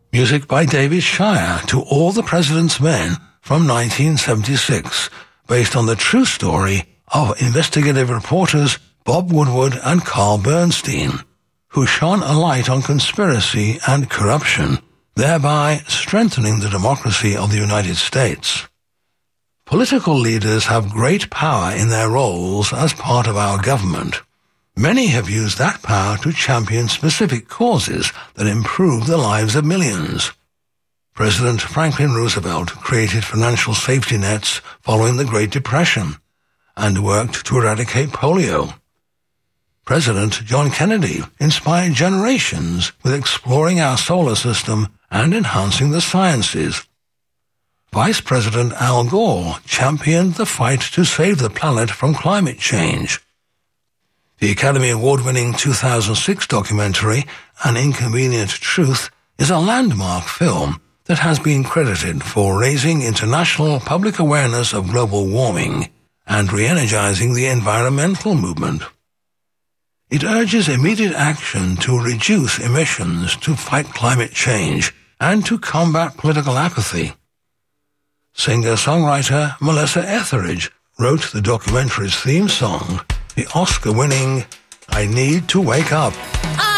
Music by David Shire to All the President's Men from 1976, based on the true story of investigative reporters Bob Woodward and Carl Bernstein, who shone a light on conspiracy and corruption, thereby strengthening the democracy of the United States. Political leaders have great power in their roles as part of our government. Many have used that power to champion specific causes that improve the lives of millions. President Franklin Roosevelt created financial safety nets following the Great Depression and worked to eradicate polio. President John Kennedy inspired generations with exploring our solar system and enhancing the sciences. Vice President Al Gore championed the fight to save the planet from climate change. The Academy Award-winning 2006 documentary, An Inconvenient Truth, is a landmark film that has been credited for raising international public awareness of global warming and re-energizing the environmental movement. It urges immediate action to reduce emissions, to fight climate change, and to combat political apathy. Singer-songwriter Melissa Etheridge wrote the documentary's theme song, the Oscar-winning I Need to Wake Up.